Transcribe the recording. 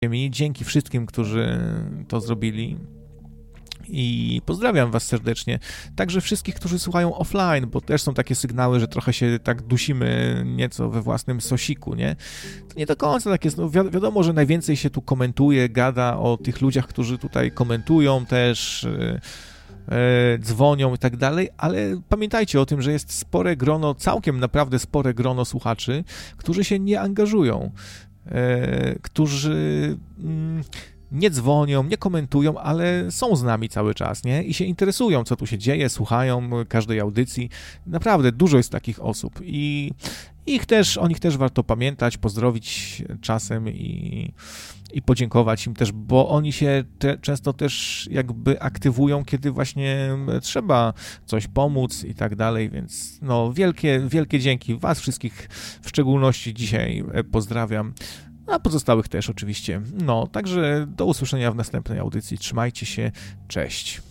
mi. Dzięki wszystkim, którzy to zrobili. I pozdrawiam was serdecznie. Także wszystkich, którzy słuchają offline, bo też są takie sygnały, że trochę się tak dusimy nieco we własnym sosiku, nie? To nie do końca tak jest. No wiadomo, że najwięcej się tu komentuje, gada o tych ludziach, którzy tutaj komentują też, dzwonią i tak dalej, ale pamiętajcie o tym, że jest spore grono, całkiem naprawdę spore grono słuchaczy, którzy się nie angażują, którzy nie dzwonią, nie komentują, ale są z nami cały czas, nie? I się interesują, co tu się dzieje, słuchają każdej audycji. Naprawdę dużo jest takich osób i o nich też warto pamiętać, pozdrowić czasem i podziękować im też, bo oni się często też jakby aktywują, kiedy właśnie trzeba coś pomóc i tak dalej, więc no wielkie dzięki. Was wszystkich w szczególności dzisiaj pozdrawiam. A pozostałych też oczywiście. No, także do usłyszenia w następnej audycji. Trzymajcie się, cześć.